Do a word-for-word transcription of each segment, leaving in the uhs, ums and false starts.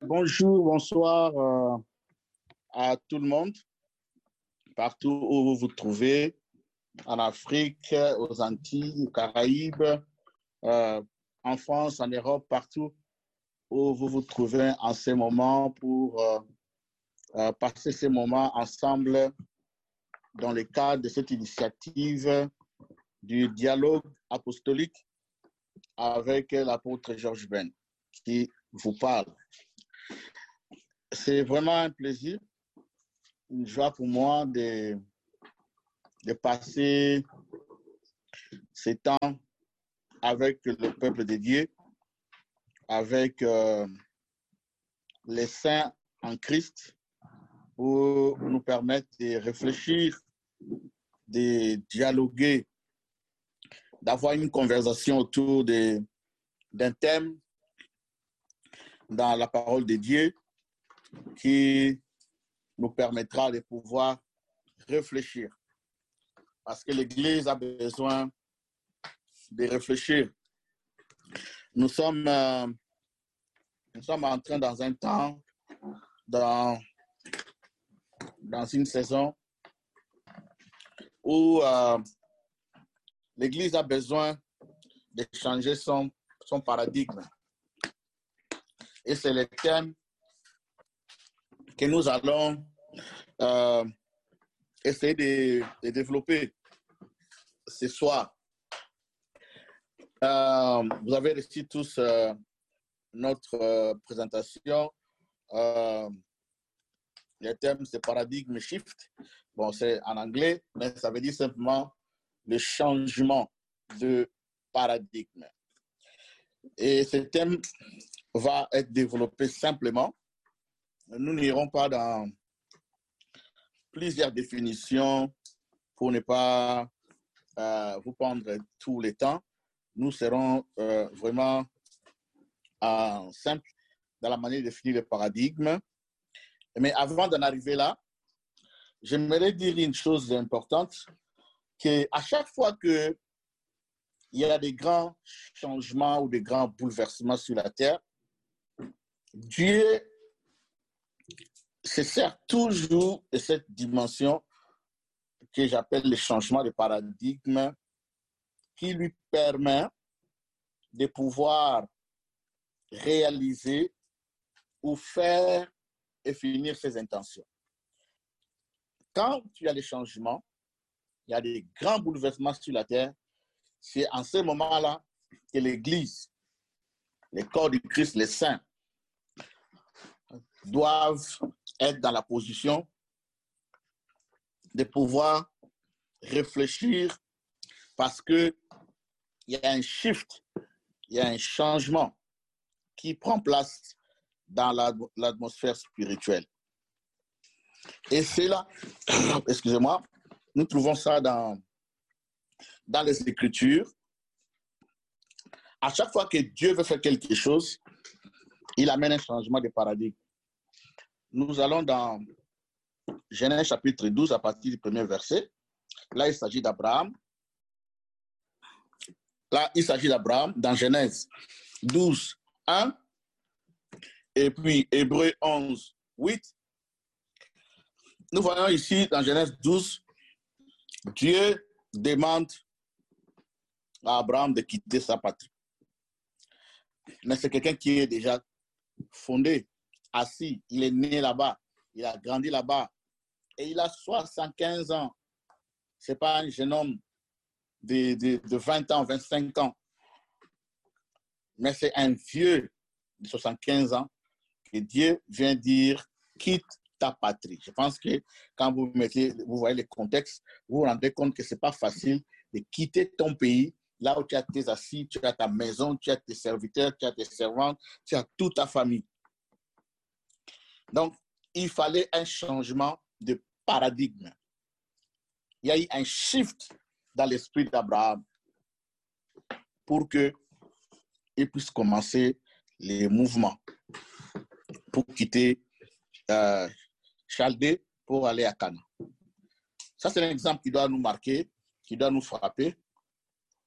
Bonjour, bonsoir euh, à tout le monde, partout où vous vous trouvez, en Afrique, aux Antilles, aux Caraïbes, euh, en France, en Europe, partout où vous vous trouvez en ces moments pour euh, euh, passer ces moments ensemble dans le cadre de cette initiative du dialogue apostolique avec l'apôtre Georges Ben qui vous parle. C'est vraiment un plaisir, une joie pour moi de, de passer ces temps avec le peuple de Dieu, avec euh, les saints en Christ, pour nous permettre de réfléchir, de dialoguer, d'avoir une conversation autour de, d'un thème dans la parole de Dieu qui nous permettra de pouvoir réfléchir. Parce que l'Église a besoin de réfléchir. Nous sommes, euh, nous sommes en train dans un temps, dans, dans une saison où euh, l'Église a besoin de changer son, son paradigme. Et c'est le thème que nous allons euh, essayer de, de développer ce soir. Euh, vous avez reçu tous euh, notre euh, présentation. Euh, le thème, c'est paradigme shift. Bon, c'est en anglais, mais ça veut dire simplement le changement de paradigme. Et ce thème va être développé simplement. Nous n'irons pas dans plusieurs définitions pour ne pas euh, vous prendre tout le temps. Nous serons euh, vraiment euh, simples dans la manière de définir le paradigme. Mais avant d'en arriver là, j'aimerais dire une chose importante, qu'à chaque fois qu'il y a des grands changements ou des grands bouleversements sur la Terre, Dieu se sert toujours de cette dimension que j'appelle le changement de paradigme, qui lui permet de pouvoir réaliser ou faire et finir ses intentions. Quand il y a des changements, il y a des grands bouleversements sur la terre, c'est en ce moment-là que l'Église, les corps du Christ, les saints, doivent être dans la position de pouvoir réfléchir parce qu'il y a un shift, il y a un changement qui prend place dans l'atmosphère spirituelle. Et c'est là, excusez-moi, nous trouvons ça dans, dans les Écritures. À chaque fois que Dieu veut faire quelque chose, il amène un changement de paradigme. Nous allons dans Genèse chapitre douze à partir du premier verset. Là, il s'agit d'Abraham. Là, il s'agit d'Abraham dans Genèse douze, un. Et puis Hébreux onze, huit. Nous voyons ici dans Genèse douze, Dieu demande à Abraham de quitter sa patrie. Mais c'est quelqu'un qui est déjà fondé, assis, il est né là-bas, il a grandi là-bas et il a soixante-quinze ans. Ce n'est pas un jeune homme de, de, de vingt ans, vingt-cinq ans, mais c'est un vieux de soixante-quinze ans que Dieu vient dire quitte ta patrie. Je pense que quand vous mettez, vous voyez le contexte, vous vous rendez compte que ce n'est pas facile de quitter ton pays, là où tu as tes assis, tu as ta maison, tu as tes serviteurs, tu as tes servantes, tu as toute ta famille. Donc, il fallait un changement de paradigme. Il y a eu un shift dans l'esprit d'Abraham pour qu'il puisse commencer les mouvements pour quitter euh, Chaldée pour aller à Canaan. Ça, c'est un exemple qui doit nous marquer, qui doit nous frapper,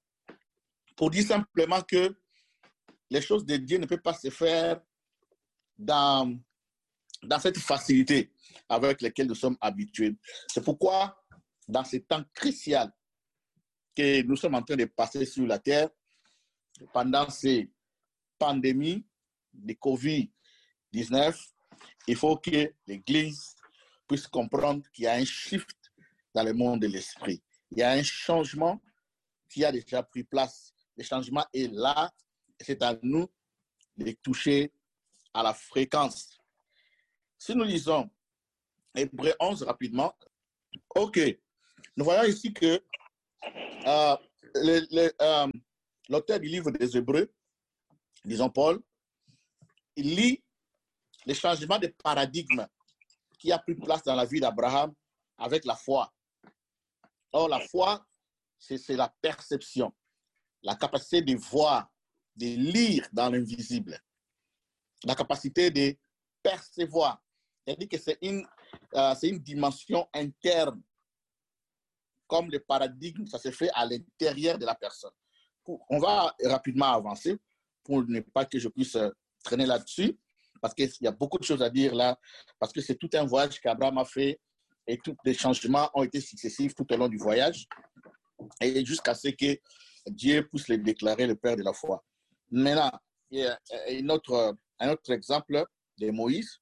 pour dire simplement que les choses de Dieu ne peuvent pas se faire dans, dans cette facilité avec laquelle nous sommes habitués. C'est pourquoi, dans ces temps cruciaux que nous sommes en train de passer sur la terre, pendant ces pandémies de covid dix-neuf, il faut que l'Église puisse comprendre qu'il y a un shift dans le monde de l'esprit. Il y a un changement qui a déjà pris place. Le changement est là et c'est à nous de toucher à la fréquence. Si nous lisons Hébreux onze rapidement, ok, nous voyons ici que euh, le, le, euh, l'auteur du livre des Hébreux, disons Paul, il lit le changement de paradigme qui a pris place dans la vie d'Abraham avec la foi. Or, la foi, c'est, c'est la perception, la capacité de voir, de lire dans l'invisible, la capacité de percevoir. C'est-à-dire que c'est une, euh, c'est une dimension interne. Comme le paradigme, ça se fait à l'intérieur de la personne. On va rapidement avancer pour ne pas que je puisse traîner là-dessus, parce qu'il y a beaucoup de choses à dire là, parce que c'est tout un voyage qu'Abraham a fait et tous les changements ont été successifs tout au long du voyage, et jusqu'à ce que Dieu puisse le déclarer le Père de la foi. Maintenant, il y a un autre, un autre exemple de Moïse.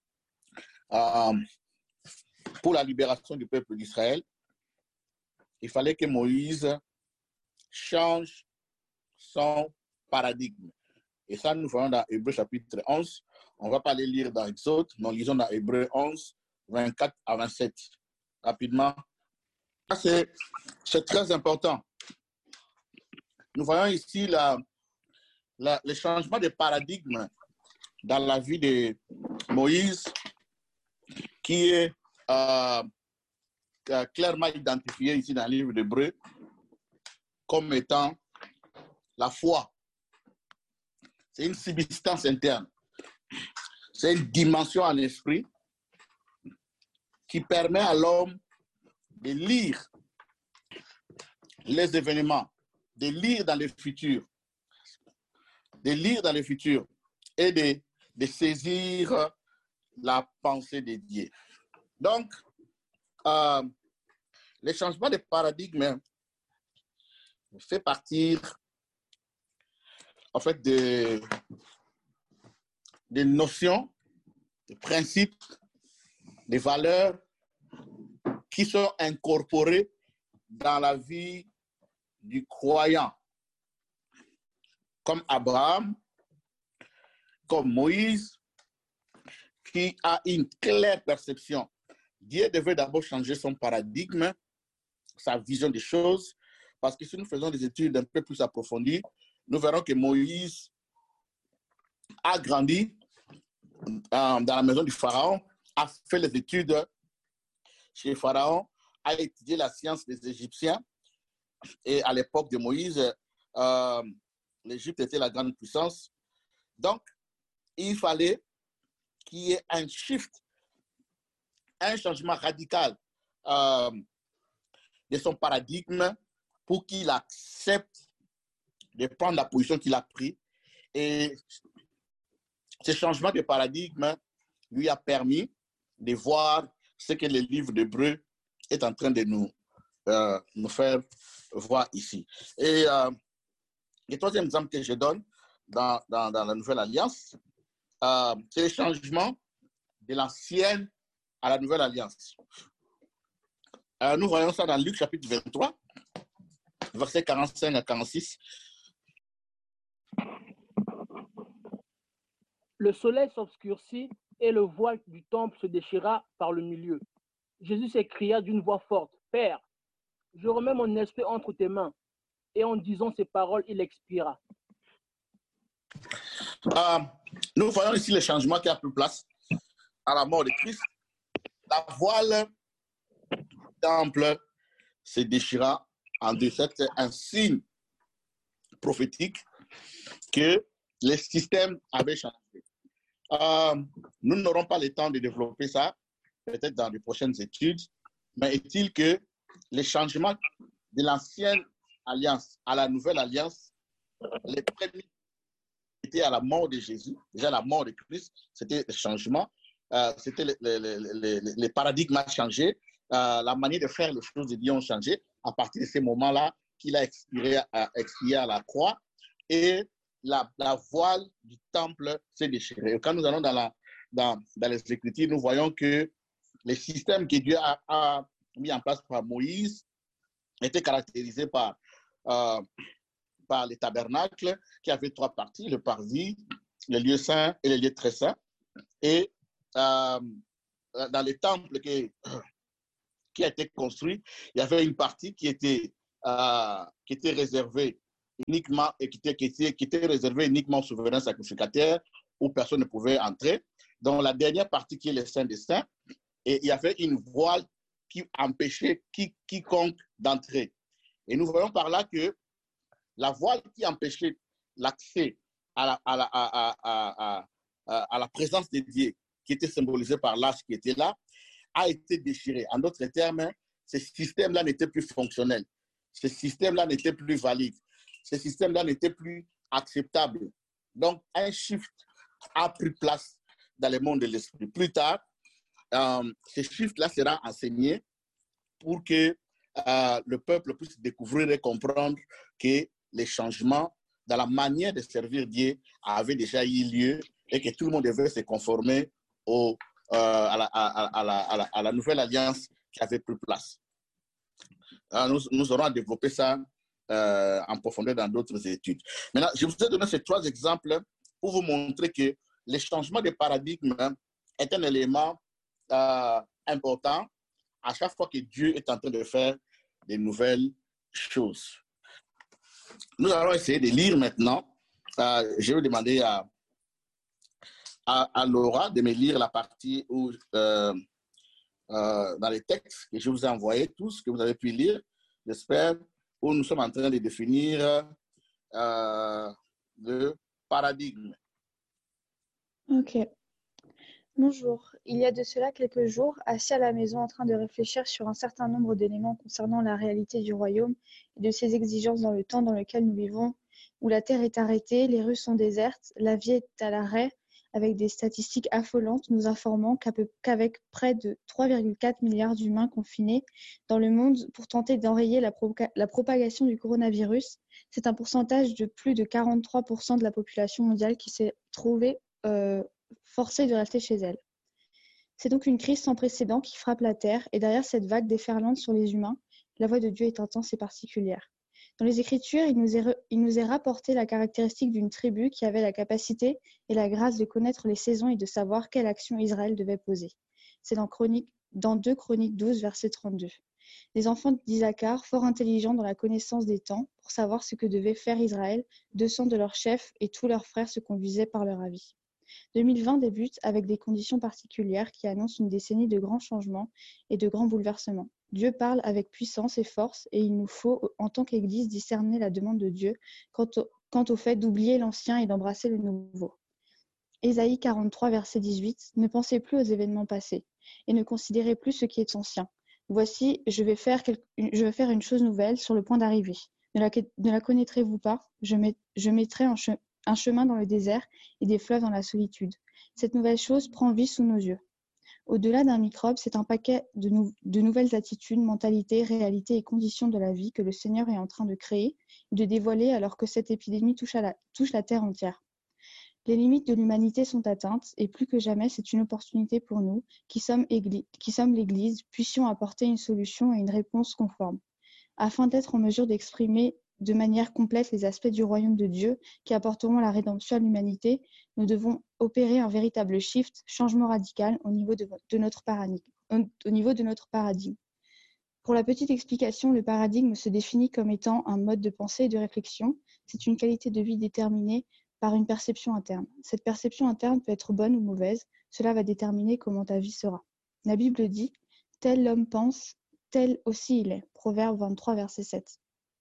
Euh, pour la libération du peuple d'Israël, il fallait que Moïse change son paradigme. Et ça, nous voyons dans Hébreux chapitre onze. On ne va pas les lire dans Exode, mais lisons dans Hébreux onze, vingt-quatre à vingt-sept. Rapidement. C'est, c'est très important. Nous voyons ici la, la, le changement de paradigme dans la vie de Moïse qui est euh, clairement identifié ici dans le livre d'Hébreux comme étant la foi. C'est une substance interne. C'est une dimension en esprit qui permet à l'homme de lire les événements, de lire dans le futur, de lire dans le futur et de, de saisir la pensée de Dieu. Donc, euh, le changement de paradigme fait partie, en fait, de, de notions, de principes, de valeurs qui sont incorporées dans la vie du croyant, comme Abraham, comme Moïse, qui a une claire perception. Dieu devait d'abord changer son paradigme, sa vision des choses, parce que si nous faisons des études un peu plus approfondies, nous verrons que Moïse a grandi euh, dans la maison du Pharaon, a fait les études chez Pharaon, a étudié la science des Égyptiens. Et à l'époque de Moïse, euh, l'Égypte était la grande puissance. Donc, il fallait qu'il y ait un shift, un changement radical euh, de son paradigme pour qu'il accepte de prendre la position qu'il a prise. Et ce changement de paradigme lui a permis de voir ce que le livre d'Hébreux est en train de nous, euh, nous faire voir ici. Et euh, le troisième exemple que je donne dans, dans, dans la Nouvelle Alliance, euh, c'est le changement de l'ancienne à la Nouvelle Alliance. Euh, nous voyons ça dans Luc chapitre vingt-trois, versets quarante-cinq à quarante-six. Le soleil s'obscurcit et le voile du temple se déchira par le milieu. Jésus s'écria d'une voix forte, « Père, je remets mon esprit entre tes mains. » Et en disant ces paroles, il expira. Euh, nous voyons ici le changement qui a pris place à la mort de Christ. La voile du temple se déchira en deux. C'est un signe prophétique que le système avait changé. Euh, nous n'aurons pas le temps de développer ça, peut-être dans les prochaines études, mais est-il que les changements de l'ancienne alliance à la nouvelle alliance, les premiers était à la mort de Jésus, déjà la mort de Christ, c'était le changement, euh, c'était les, les, les, les paradigmes ont changé, euh, la manière de faire les choses de Dieu ont changé à partir de ces moments-là qu'il a expiré à, expiré à la croix, et la, la voile du temple s'est déchirée. Et quand nous allons dans, la, dans, dans les Écritures, nous voyons que les systèmes que Dieu a, a mis en place par Moïse étaient caractérisés par, euh, par les tabernacles qui avaient trois parties, le parvis, le lieu saint et le lieu très saint. Et euh, dans les temples qui, qui a été construit, il y avait une partie qui était, euh, qui était réservée uniquement et qui était, qui était, qui était réservée uniquement au souverain sacrificateur où personne ne pouvait entrer. Dans la dernière partie qui est le Saint des Saints, et il y avait une voile qui empêchait qui, quiconque d'entrer. Et nous voyons par là que la voile qui empêchait l'accès à la, à, la, à, à, à, à la présence de Dieu, qui était symbolisée par l'âge qui était là, a été déchirée. En d'autres termes, ce système-là n'était plus fonctionnel. Ce système-là n'était plus valide. Ce système-là n'était plus acceptable. Donc, un shift a pris place dans le monde de l'esprit. Plus tard, euh, ce shift-là sera enseigné pour que euh, le peuple puisse découvrir et comprendre que les changements dans la manière de servir Dieu avaient déjà eu lieu et que tout le monde devait se conformer au, euh, à, la, à, à, la, à, la, à la nouvelle alliance qui avait pris place. Alors, nous, nous aurons développé ça euh, en profondeur dans d'autres études. Maintenant, je vous ai donné ces trois exemples pour vous montrer que le changement de paradigme est un élément euh, important à chaque fois que Dieu est en train de faire de nouvelles choses. Nous allons essayer de lire maintenant. Euh, je vais demander à, à, à Laura de me lire la partie où, euh, euh, dans les textes que je vous ai envoyés, tous que vous avez pu lire, j'espère, où nous sommes en train de définir euh, le paradigme. Ok. Bonjour. Il y a de cela quelques jours, assis à la maison en train de réfléchir sur un certain nombre d'éléments concernant la réalité du royaume et de ses exigences dans le temps dans lequel nous vivons, où la terre est arrêtée, les rues sont désertes, la vie est à l'arrêt, avec des statistiques affolantes nous informant qu'avec près de trois virgule quatre milliards d'humains confinés dans le monde pour tenter d'enrayer la, pro la propagation du coronavirus, c'est un pourcentage de plus de quarante-trois pour cent de la population mondiale qui s'est trouvée euh, forcée de rester chez elle. C'est donc une crise sans précédent qui frappe la Terre, et derrière cette vague déferlante sur les humains, la voix de Dieu est intense et particulière. Dans les Écritures, il nous est, il nous est rapporté la caractéristique d'une tribu qui avait la capacité et la grâce de connaître les saisons et de savoir quelle action Israël devait poser. C'est dans, Chronique, dans deux Chroniques douze, verset trente-deux. Les enfants d'Isaacar, fort intelligents dans la connaissance des temps, pour savoir ce que devait faire Israël, deux cents de leurs chefs et tous leurs frères se conduisaient par leur avis. deux mille vingt débute avec des conditions particulières qui annoncent une décennie de grands changements et de grands bouleversements. Dieu parle avec puissance et force et il nous faut, en tant qu'Église, discerner la demande de Dieu quant au, quant au fait d'oublier l'ancien et d'embrasser le nouveau. Ésaïe quarante-trois, verset dix-huit. Ne pensez plus aux événements passés et ne considérez plus ce qui est ancien. Voici, je vais faire, quelque, je vais faire une chose nouvelle sur le point d'arriver. Ne la, ne la connaîtrez-vous pas? Je, met, je mettrai en chemin un chemin dans le désert et des fleuves dans la solitude. Cette nouvelle chose prend vie sous nos yeux. Au-delà d'un microbe, c'est un paquet de, nou de nouvelles attitudes, mentalités, réalités et conditions de la vie que le Seigneur est en train de créer et de dévoiler alors que cette épidémie touche, à la, touche la terre entière. Les limites de l'humanité sont atteintes et plus que jamais, c'est une opportunité pour nous, qui sommes, qui sommes l'Église, puissions apporter une solution et une réponse conforme, afin d'être en mesure d'exprimer de manière complète les aspects du royaume de Dieu qui apporteront la rédemption à l'humanité. Nous devons opérer un véritable shift, changement radical au niveau de, de, notre, paradigme, au niveau de notre paradigme. Pour la petite explication, le paradigme se définit comme étant un mode de pensée et de réflexion. C'est une qualité de vie déterminée par une perception interne. Cette perception interne peut être bonne ou mauvaise. Cela va déterminer comment ta vie sera. La Bible dit « Tel l'homme pense, tel aussi il est ». Proverbe vingt-trois, verset sept.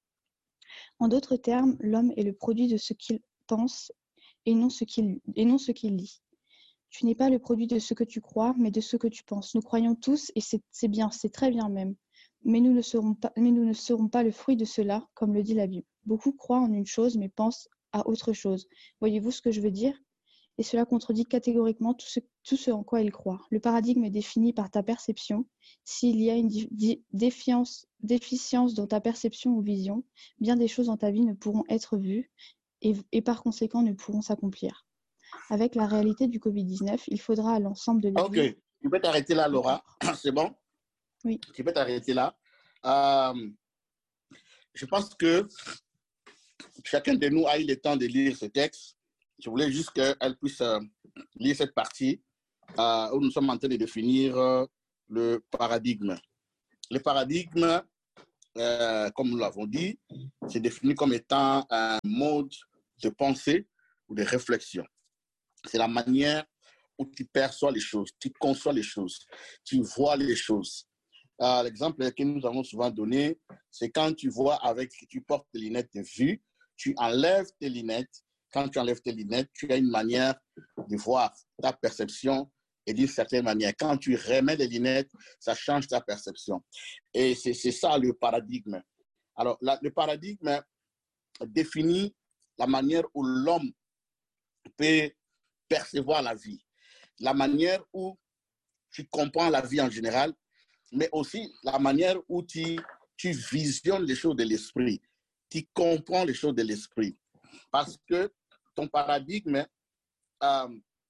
En d'autres termes, l'homme est le produit de ce qu'il pense et non ce qu'il, et non ce qu'il lit. Tu n'es pas le produit de ce que tu crois, mais de ce que tu penses. Nous croyons tous, et c'est, c'est bien, c'est très bien même, mais nous, ne serons pas, mais nous ne serons pas le fruit de cela, comme le dit la Bible. Beaucoup croient en une chose, mais pensent à autre chose. Voyez-vous ce que je veux dire? Et cela contredit catégoriquement tout ce, tout ce en quoi il croit. Le paradigme est défini par ta perception. S'il y a une di- di- défiance, déficience dans ta perception ou vision, bien des choses dans ta vie ne pourront être vues et, et par conséquent ne pourront s'accomplir. Avec la réalité du covid dix-neuf, il faudra à l'ensemble de l'Église... Ok, tu peux t'arrêter là, Laura. C'est bon? Oui. Tu peux t'arrêter là. Euh, je pense que chacun de nous a eu le temps de lire ce texte. Je voulais juste qu'elle puisse euh, lire cette partie euh, où nous sommes en train de définir euh, le paradigme. Le paradigme, euh, comme nous l'avons dit, c'est défini comme étant un mode de pensée ou de réflexion. C'est la manière où tu perçois les choses, tu conçois les choses, tu vois les choses. Euh, l'exemple que nous avons souvent donné, c'est quand tu vois avec, tu portes des lunettes de vue, tu enlèves tes lunettes. Quand tu enlèves tes lunettes, tu as une manière de voir ta perception et d'une certaine manière. Quand tu remets les lunettes, ça change ta perception. Et c'est ça le paradigme. Alors, la, le paradigme définit la manière où l'homme peut percevoir la vie, la manière où tu comprends la vie en général, mais aussi la manière où tu, tu visionnes les choses de l'esprit, tu comprends les choses de l'esprit. Parce que ton paradigme euh,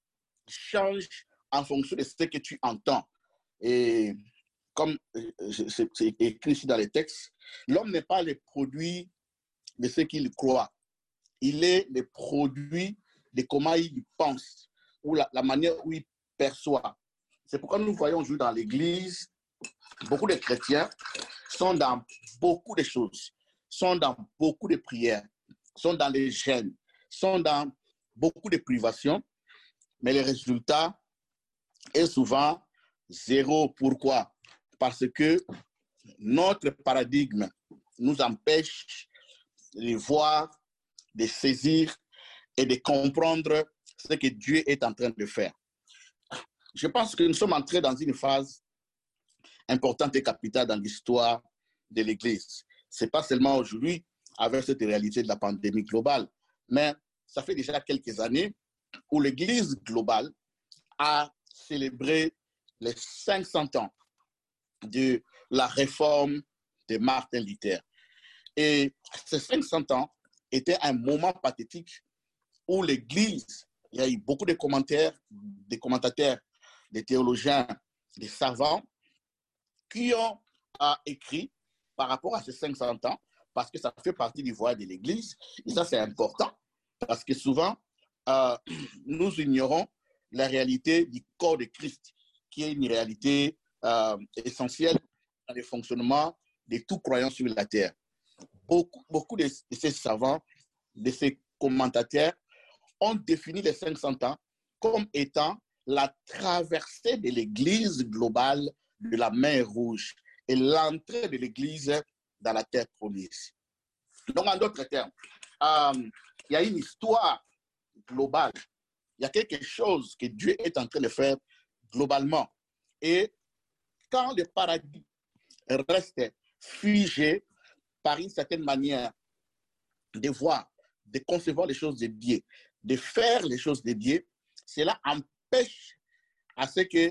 change en fonction de ce que tu entends. Et comme c'est écrit ici dans les textes, l'homme n'est pas le produit de ce qu'il croit. Il est le produit de comment il pense, ou la, la manière où il perçoit. C'est pourquoi nous voyons aujourd'hui dans l'Église, beaucoup de chrétiens sont dans beaucoup de choses, sont dans beaucoup de prières, sont dans les jeûnes, sont dans beaucoup de privations, mais le résultat est souvent zéro. Pourquoi? Parce que notre paradigme nous empêche de voir, de saisir et de comprendre ce que Dieu est en train de faire. Je pense que nous sommes entrés dans une phase importante et capitale dans l'histoire de l'Église. Ce n'est pas seulement aujourd'hui avec cette réalité de la pandémie globale, mais ça fait déjà quelques années où l'Église globale a célébré les cinq cents ans de la réforme de Martin Luther. Et ces cinq cents ans étaient un moment pathétique où l'Église, il y a eu beaucoup de commentaires, des commentateurs, des théologiens, des savants qui ont euh, écrit par rapport à ces cinq cents ans, parce que ça fait partie du voyage de l'Église. Et ça, c'est important, parce que souvent, euh, nous ignorons la réalité du corps de Christ, qui est une réalité euh, essentielle dans le fonctionnement de tout croyant sur la terre. Beaucoup, beaucoup de, de ces savants, de ces commentateurs, ont défini les cinq cents ans comme étant la traversée de l'Église globale de la mer Rouge et l'entrée de l'Église dans la terre promise. Donc, en d'autres termes, euh, il y a une histoire globale. Il y a quelque chose que Dieu est en train de faire globalement. Et quand le paradigme reste figé par une certaine manière de voir, de concevoir les choses de Dieu, de faire les choses de Dieu, cela empêche à ce que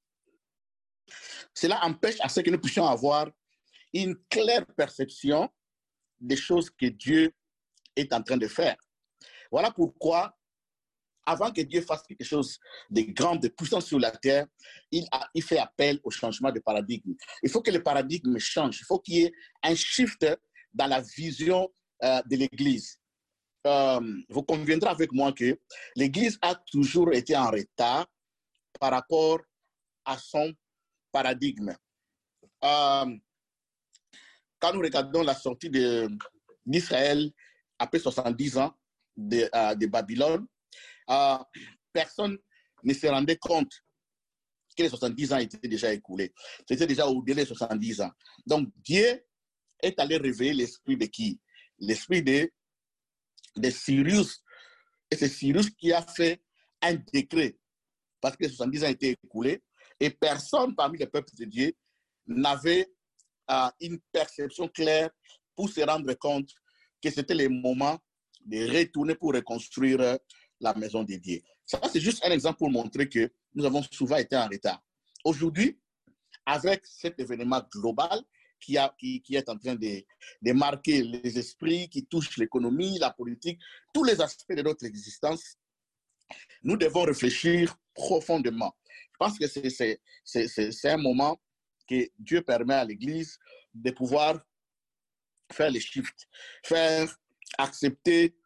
cela empêche à ce que nous puissions avoir une claire perception des choses que Dieu est en train de faire. Voilà pourquoi, avant que Dieu fasse quelque chose de grand, de puissant sur la terre, il, a, il fait appel au changement de paradigme. Il faut que le paradigme change. Il faut qu'il y ait un shift dans la vision euh, de l'Église. Euh, vous conviendrez avec moi que l'Église a toujours été en retard par rapport à son paradigme. Euh, quand nous regardons la sortie d'Israël après soixante-dix ans de, euh, de Babylone, euh, personne ne se rendait compte que les soixante-dix ans étaient déjà écoulés. C'était déjà au-delà des soixante-dix ans. Donc Dieu est allé réveiller l'esprit de qui? L'esprit de, de Cyrus. Et c'est Cyrus qui a fait un décret parce que les soixante-dix ans étaient écoulés et personne parmi les peuples de Dieu n'avait euh, une perception claire pour se rendre compte que c'était le moment de retourner pour reconstruire la maison dédiée. Ça, c'est juste un exemple pour montrer que nous avons souvent été en retard. Aujourd'hui, avec cet événement global qui, a, qui, qui est en train de, de marquer les esprits, qui touche l'économie, la politique, tous les aspects de notre existence, nous devons réfléchir profondément. Je pense que c'est un moment que Dieu permet à l'Église de pouvoir faire les shifts, faire accepter,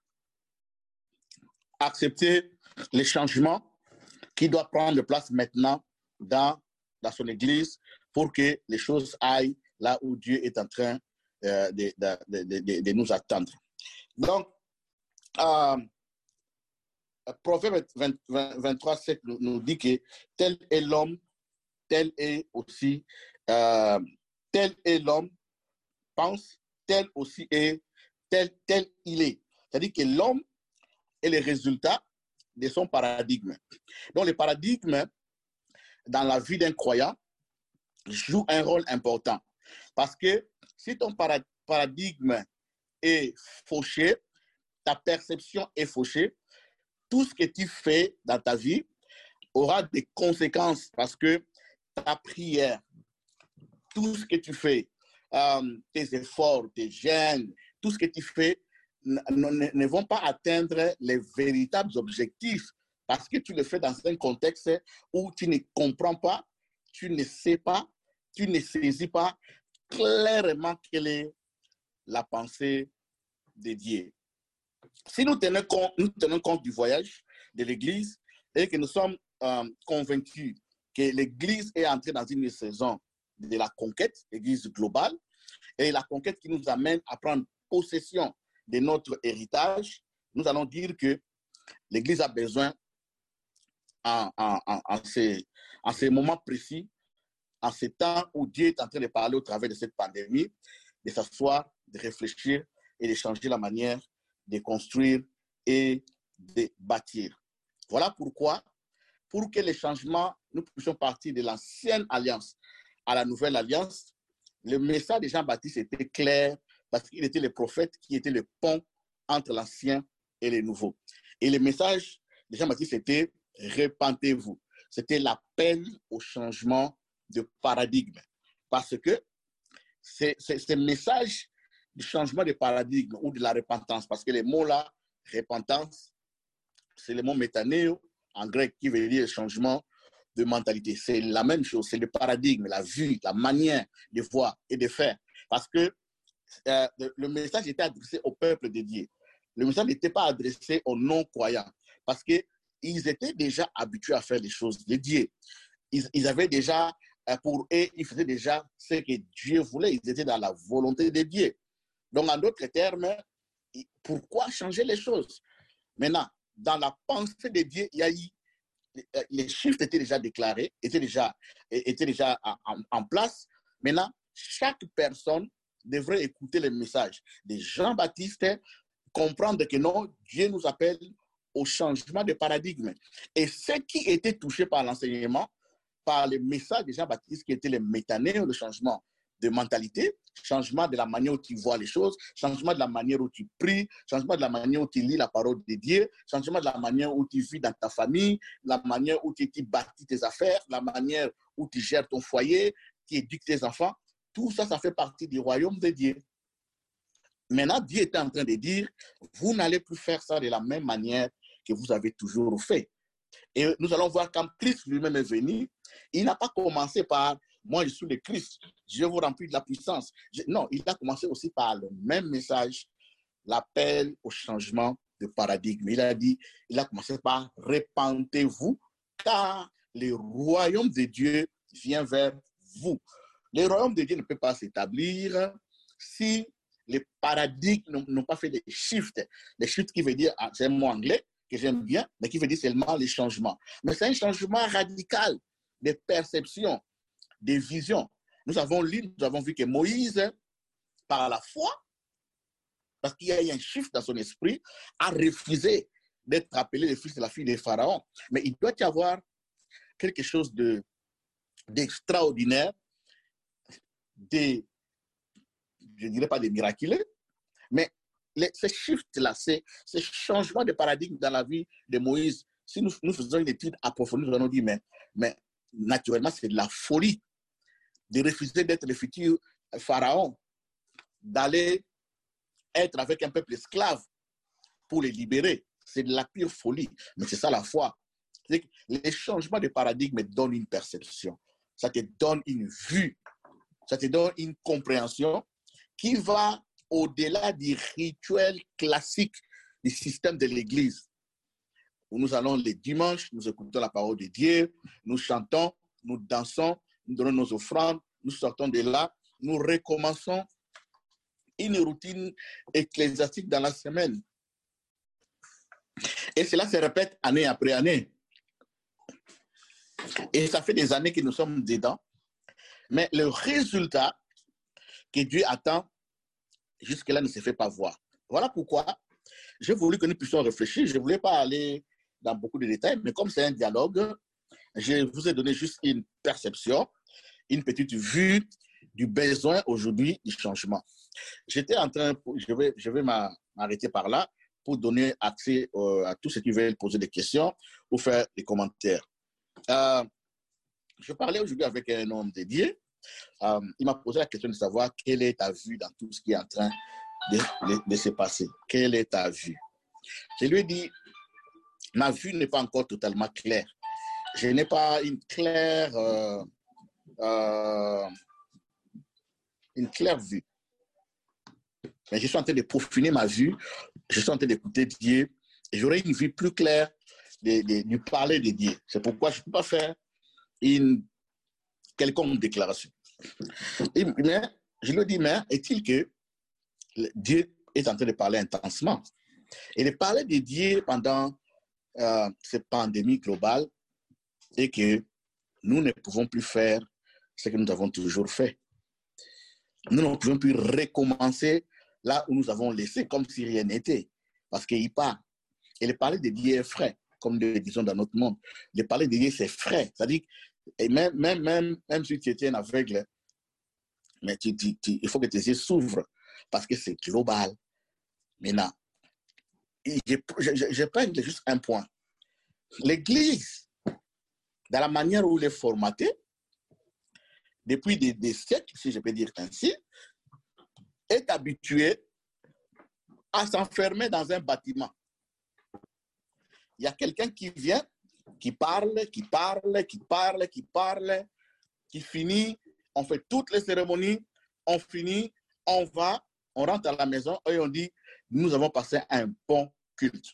accepter les changements qui doivent prendre place maintenant dans, dans son Église pour que les choses aillent là où Dieu est en train euh, de, de, de, de, de nous attendre. Donc, euh, Proverbe vingt-trois, sept nous, nous dit que tel est l'homme, tel est aussi, euh, tel est l'homme, pense, tel aussi est, tel, tel il est. C'est-à-dire que l'homme est le résultat de son paradigme. Donc, le paradigme, dans la vie d'un croyant, joue un rôle important. Parce que si ton paradigme est fauché, ta perception est fauchée, tout ce que tu fais dans ta vie aura des conséquences parce que ta prière, tout ce que tu fais, euh, tes efforts, tes gènes, tout ce que tu fais ne, ne, ne vont pas atteindre les véritables objectifs parce que tu le fais dans un contexte où tu ne comprends pas, tu ne sais pas, tu ne saisis pas clairement quelle est la pensée de Dieu. Si nous tenons compte, nous tenons compte du voyage de l'Église et que nous sommes euh, convaincus que l'Église est entrée dans une saison de la conquête, l'Église globale, et la conquête qui nous amène à prendre possession de notre héritage, nous allons dire que l'Église a besoin, en, en, en, en, ces, en ces moments précis, en ces temps où Dieu est en train de parler au travers de cette pandémie, de s'asseoir, de réfléchir et de changer la manière de construire et de bâtir. Voilà pourquoi, pour que les changements, nous puissions partir de l'ancienne alliance à la nouvelle alliance, le message de Jean-Baptiste était clair parce qu'il était le prophète qui était le pont entre l'ancien et le nouveau. Et le message de Jean-Baptiste était « Repentez-vous ». C'était l'appel au changement de paradigme. Parce que c'est ce message du changement de paradigme ou de la repentance, parce que les mots là, repentance, c'est le mot métanéo en grec qui veut dire changement de mentalité. C'est la même chose, c'est le paradigme, la vue, la manière de voir et de faire. Parce que euh, le message était adressé au peuple de Dieu. Le message n'était pas adressé aux non-croyants, parce qu'ils étaient déjà habitués à faire les choses de Dieu. Ils, ils avaient déjà, pour eux, ils faisaient déjà ce que Dieu voulait. Ils étaient dans la volonté de Dieu. Donc, en d'autres termes, pourquoi changer les choses? Maintenant, dans la pensée de Dieu, il y a eu, les chiffres étaient déjà déclarés, étaient déjà, étaient déjà en, en place. Maintenant, chaque personne devrait écouter le message de Jean-Baptiste, comprendre que non, Dieu nous appelle au changement de paradigme. Et ceux qui étaient touchés par l'enseignement, par le message de Jean-Baptiste, qui était le métanéo, le changement de mentalité, changement de la manière où tu vois les choses, changement de la manière où tu pries, changement de la manière où tu lis la parole de Dieu, changement de la manière où tu vis dans ta famille, la manière où tu, tu bâtis tes affaires, la manière où tu gères ton foyer, tu éduques tes enfants. Tout ça, ça fait partie du royaume de Dieu. Maintenant, Dieu est en train de dire, vous n'allez plus faire ça de la même manière que vous avez toujours fait. Et nous allons voir quand Christ lui-même est venu, il n'a pas commencé par « moi je suis le Christ, je vais vous remplir de la puissance ». Non, il a commencé aussi par le même message, l'appel au changement de paradigme. Il a dit, il a commencé par « repentez-vous, car le royaume de Dieu vient vers vous ». Le royaume de Dieu ne peut pas s'établir si les paradigmes n'ont pas fait des shifts. Les shifts qui veut dire, c'est un mot anglais que j'aime bien, mais qui veut dire seulement les changements. Mais c'est un changement radical de perception, de vision. Nous avons lu, nous avons vu que Moïse, par la foi, parce qu'il y a eu un shift dans son esprit, a refusé d'être appelé le fils de la fille de Pharaon. Mais il doit y avoir quelque chose de, d'extraordinaire, de, je ne dirais pas de miraculeux, mais les, ces shifts-là, ces, ces changements de paradigme dans la vie de Moïse, si nous, nous faisons une étude approfondie, nous allons dire, mais, mais naturellement, c'est de la folie de refuser d'être le futur pharaon, d'aller être avec un peuple esclave pour les libérer. C'est de la pure folie. Mais c'est ça la foi. Les changements de paradigme donnent une perception. Ça te donne une vue. Ça te donne une compréhension qui va au-delà du rituel classique du système de l'Église. Où nous allons les dimanches, nous écoutons la parole de Dieu, nous chantons, nous dansons, nous donnons nos offrandes, nous sortons de là, nous recommençons une routine ecclésiastique dans la semaine. Et cela se répète année après année. Et ça fait des années que nous sommes dedans. Mais le résultat que Dieu attend, jusque-là, ne se fait pas voir. Voilà pourquoi j'ai voulu que nous puissions réfléchir. Je ne voulais pas aller dans beaucoup de détails, mais comme c'est un dialogue, je vous ai donné juste une perception, une petite vue du besoin aujourd'hui du changement. J'étais en train, je vais, je vais m'arrêter par là pour donner accès euh, à tous ceux qui veulent poser des questions ou faire des commentaires. Euh, je parlais aujourd'hui avec un homme dédié. Euh, il m'a posé la question de savoir quelle est ta vue dans tout ce qui est en train de, de, de se passer. Quelle est ta vue? Je lui ai dit, ma vue n'est pas encore totalement claire. Je n'ai pas une claire, euh, euh, une claire vue. Mais je suis en train de peaufiner ma vue. Je suis en train d'écouter Dieu. Et j'aurai une vue plus claire de, de, de parler de Dieu. C'est pourquoi je ne peux pas faire une quelconque déclaration. Et, mais je lui dis, mais est-il que Dieu est en train de parler intensement? Et de parler de Dieu pendant euh, cette pandémie globale et que nous ne pouvons plus faire ce que nous avons toujours fait. Nous ne pouvons plus recommencer là où nous avons laissé, comme si rien n'était. Parce qu'il part. Et le parler de Dieu est frais, comme nous disons dans notre monde. Le parler de Dieu, c'est frais. C'est-à-dire, et même, même, même, même si tu étais un aveugle, mais tu, tu, tu, il faut que tes yeux s'ouvrent parce que c'est global. Maintenant, je, je, je prends juste un point. L'Église, dans la manière où elle est formatée, depuis des, des siècles, si je peux dire ainsi, est habituée à s'enfermer dans un bâtiment. Il y a quelqu'un qui vient, qui parle, qui parle, qui parle, qui parle, qui finit, on fait toutes les cérémonies, on finit, on va, on rentre à la maison et on dit, nous avons passé un bon culte.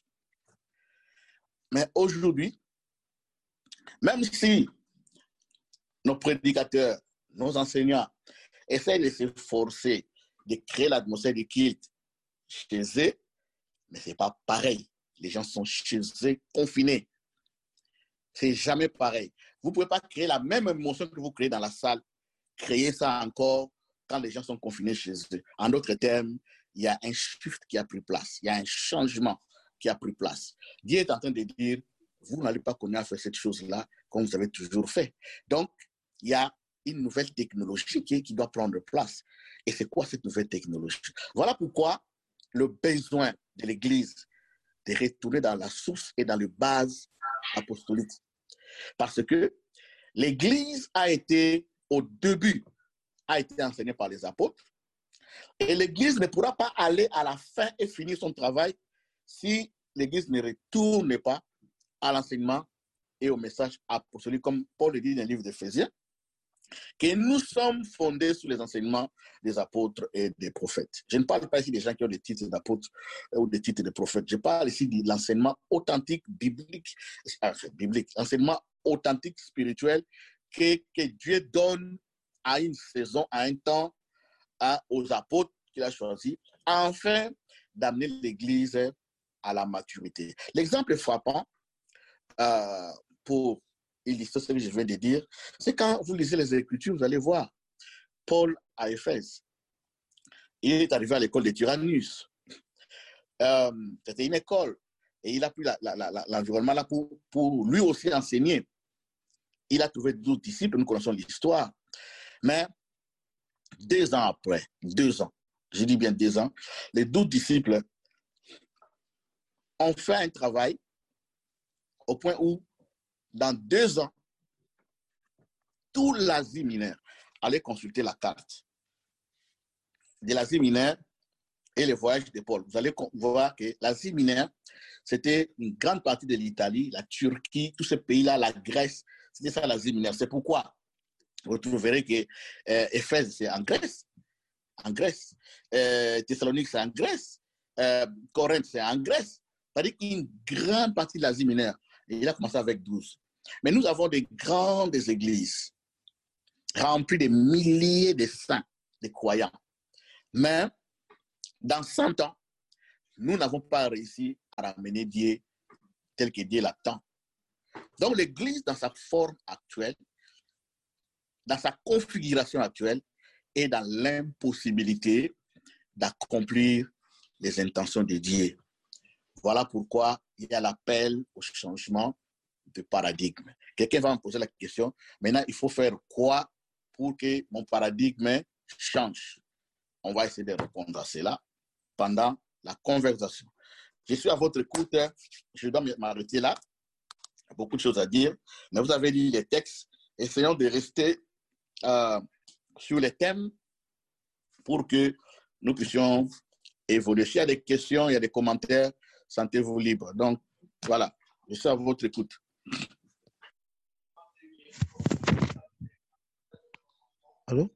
Mais aujourd'hui, même si nos prédicateurs, nos enseignants essaient de se forcer de créer l'atmosphère du culte chez eux, mais ce n'est pas pareil. Les gens sont chez eux confinés. C'est jamais pareil. Vous ne pouvez pas créer la même émotion que vous créez dans la salle, créer ça encore quand les gens sont confinés chez eux. En d'autres termes, il y a un shift qui a pris place. Il y a un changement qui a pris place. Dieu est en train de dire, vous n'allez pas continuer à faire cette chose-là comme vous avez toujours fait. Donc, il y a une nouvelle technologie qui, qui doit prendre place. Et c'est quoi cette nouvelle technologie? Voilà pourquoi le besoin de l'Église de retourner dans la source et dans le base apostolique. Parce que l'Église a été, au début, a été enseignée par les apôtres. Et l'Église ne pourra pas aller à la fin et finir son travail si l'Église ne retourne pas à l'enseignement et au message apostolique, comme Paul le dit dans le livre d'Éphésiens, que nous sommes fondés sur les enseignements des apôtres et des prophètes. Je ne parle pas ici des gens qui ont des titres d'apôtres ou des titres de prophètes. Je parle ici de l'enseignement authentique, biblique, enfin, biblique, l'enseignement authentique, spirituel, que, que Dieu donne à une saison, à un temps, à, aux apôtres qu'il a choisis, afin d'amener l'Église à la maturité. L'exemple frappant euh, pour illustrer ce que je viens de dire, c'est quand vous lisez les Écritures, vous allez voir Paul à Éphèse. Il est arrivé à l'école de Tyrannus. Euh, C'était une école et il a pris l'environnement là pour, pour lui aussi enseigner. Il a trouvé douze disciples, nous connaissons l'histoire. Mais deux ans après, deux ans, je dis bien deux ans, les douze disciples on fait un travail au point où, dans deux ans, tout l'Asie mineure allait consulter la carte de l'Asie mineure et les voyages de Paul. Vous allez voir que l'Asie mineure, c'était une grande partie de l'Italie, la Turquie, tous ces pays-là, la Grèce, c'était ça l'Asie mineure. C'est pourquoi vous trouverez que euh, Éphèse, c'est en Grèce. En Grèce. Euh, Thessalonique, c'est en Grèce. Euh, Corinthe, c'est en Grèce. C'est-à-dire qu'une grande partie de l'Asie mineure, et il a commencé avec douze. Mais nous avons des grandes églises remplies de milliers de saints, de croyants. Mais dans cent ans, nous n'avons pas réussi à ramener Dieu tel que Dieu l'attend. Donc l'Église, dans sa forme actuelle, dans sa configuration actuelle, est dans l'impossibilité d'accomplir les intentions de Dieu. Voilà pourquoi il y a l'appel au changement de paradigme. Quelqu'un va me poser la question, maintenant il faut faire quoi pour que mon paradigme change? On va essayer de répondre à cela pendant la conversation. Je suis à votre écoute, je dois m'arrêter là. Il y a beaucoup de choses à dire, mais vous avez lu les textes. Essayons de rester euh, sur les thèmes pour que nous puissions évoluer. S'il y a des questions, il y a des commentaires, sentez-vous libre. Donc, voilà, je suis à votre écoute. Allô?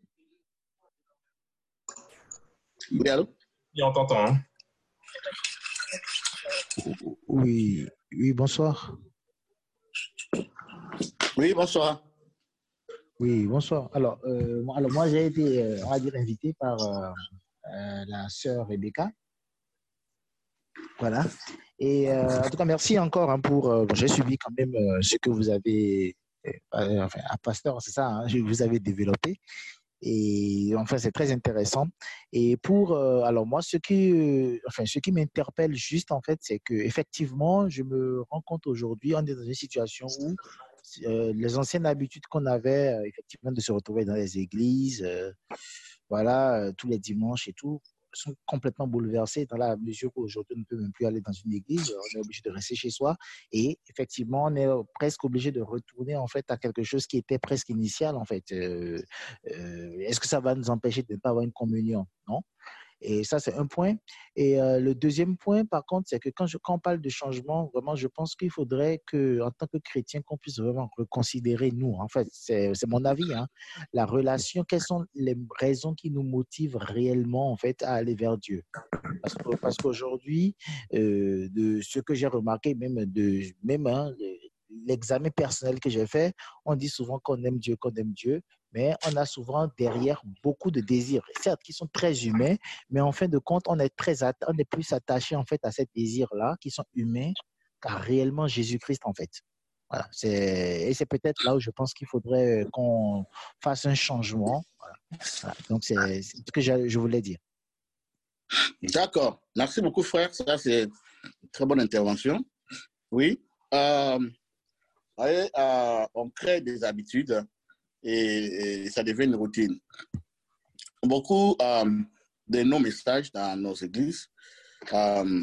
Oui, allô? Oui, on t'entend. Hein? Oui, oui, bonsoir. Oui, bonsoir. Oui, bonsoir. Alors, euh, alors moi, j'ai été, euh, on va dire, invité par euh, euh, la sœur Rebecca. Voilà. Et euh, en tout cas, merci encore hein, pour. Euh, bon, j'ai suivi quand même euh, ce que vous avez, euh, enfin, à Pasteur, c'est ça, hein, vous avez développé. Et enfin, c'est très intéressant. Et pour, euh, alors moi, ce qui, euh, enfin, ce qui m'interpelle juste, en fait, c'est que effectivement, je me rends compte aujourd'hui, on est dans une situation où euh, les anciennes habitudes qu'on avait, euh, effectivement, de se retrouver dans les églises, euh, voilà, euh, tous les dimanches et tout, sont complètement bouleversées dans la mesure où aujourd'hui on ne peut même plus aller dans une église, on est obligé de rester chez soi et effectivement on est presque obligé de retourner en fait à quelque chose qui était presque initial en fait. Euh, euh, est-ce que ça va nous empêcher de ne pas avoir une communion? Non. Et ça, c'est un point. Et euh, le deuxième point, par contre, c'est que quand, je, quand on parle de changement, vraiment, je pense qu'il faudrait qu'en tant que chrétien, qu'on puisse vraiment reconsidérer, nous, en fait, c'est mon avis, hein, la relation, quelles sont les raisons qui nous motivent réellement, en fait, à aller vers Dieu. Parce que, parce qu'aujourd'hui, euh, de ce que j'ai remarqué, même, de, même hein, l'examen personnel que j'ai fait, on dit souvent qu'on aime Dieu, qu'on aime Dieu, mais on a souvent derrière beaucoup de désirs, certes qui sont très humains, mais en fin de compte, on est, très on est plus attaché en fait à ces désirs-là qui sont humains qu'à réellement Jésus-Christ en fait. Voilà, et c'est peut-être là où je pense qu'il faudrait qu'on fasse un changement. Voilà. Voilà. Donc, c'est ce que je voulais dire. D'accord. Merci beaucoup, frère. Ça, c'est une très bonne intervention. Oui. Euh, voyez, euh, on crée des habitudes et, et ça devient une routine. Beaucoup euh, de nos messages dans nos églises euh,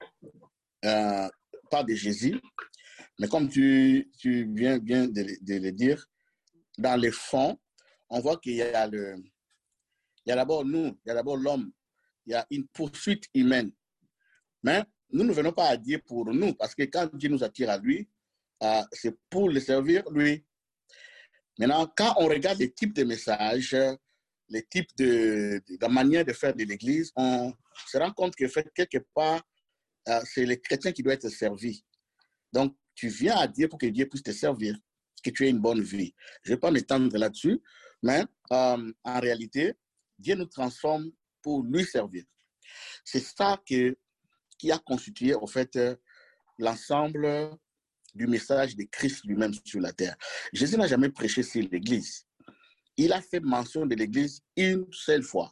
euh, parlent de Jésus, mais comme tu, tu viens bien de, de le dire, dans les fonds, on voit qu'il y a le, il y a d'abord nous, il y a d'abord l'homme, il y a une poursuite humaine. Mais nous ne venons pas à Dieu pour nous, parce que quand Dieu nous attire à lui, euh, c'est pour le servir lui. Maintenant, quand on regarde les types de messages, les types de, de, de manière de faire de l'Église, on se rend compte que fait, quelque part, euh, c'est les chrétiens qui doivent être servis. Donc, tu viens à Dieu pour que Dieu puisse te servir, que tu aies une bonne vie. Je ne vais pas m'étendre là-dessus, mais euh, en réalité, Dieu nous transforme pour lui servir. C'est ça que, qui a constitué, en fait, l'ensemble du message de Christ lui-même sur la terre. Jésus n'a jamais prêché sur l'Église. Il a fait mention de l'Église une seule fois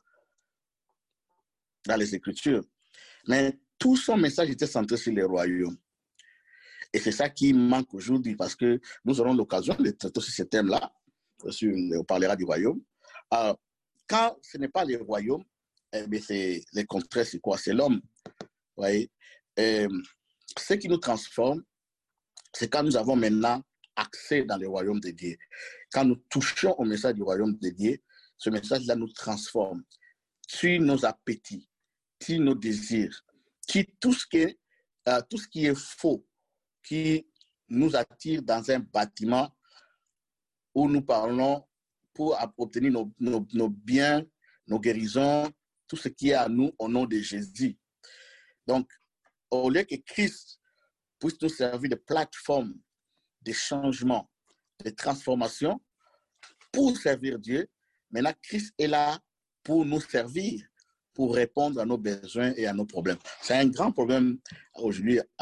dans les Écritures. Mais tout son message était centré sur les royaumes. Et c'est ça qui manque aujourd'hui parce que nous aurons l'occasion de traiter sur ce thème-là. On parlera du royaume. Alors, quand ce n'est pas les royaumes, eh bien c'est les contraires, c'est quoi? C'est l'homme. Voyez? Et ce qui nous transforme, c'est quand nous avons maintenant accès dans le royaume de Dieu. Quand nous touchons au message du royaume de Dieu, ce message-là nous transforme, tue nos appétits, tue nos désirs, tue tout ce qui est, euh, tout ce qui est faux, qui nous attire dans un bâtiment où nous parlons pour obtenir nos, nos, nos biens, nos guérisons, tout ce qui est à nous au nom de Jésus. Donc, au lieu que Christ puisse nous servir de plateforme de changement, de transformation pour servir Dieu, maintenant Christ est là pour nous servir, pour répondre à nos besoins et à nos problèmes. C'est un grand problème aujourd'hui